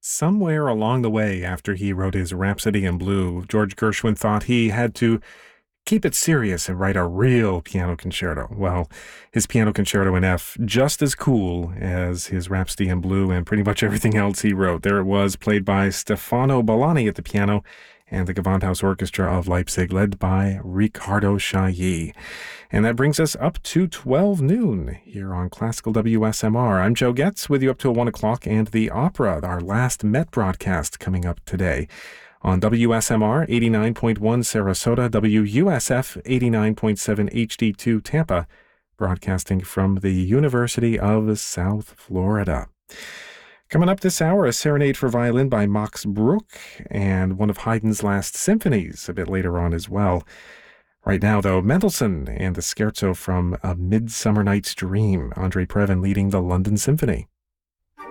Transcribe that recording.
Somewhere along the way, after he wrote his Rhapsody in Blue, George Gershwin thought he had to keep it serious and write a real piano concerto. Well, his piano concerto in F, just as cool as his Rhapsody in Blue and pretty much everything else he wrote. There it was, played by Stefano Bolani at the piano and the Gewandhaus Orchestra of Leipzig, led by Riccardo Chailly. And that brings us up to 12 noon here on Classical WSMR. I'm Joe Getz with you up till 1 o'clock, and the opera, our last Met broadcast, coming up today on WSMR 89.1 Sarasota, WUSF 89.7 HD2 Tampa, broadcasting from the University of South Florida. Coming up this hour, a serenade for violin by Max Bruch and one of Haydn's last symphonies a bit later on as well. Right now, though, Mendelssohn and the scherzo from A Midsummer Night's Dream, Andre Previn leading the London Symphony.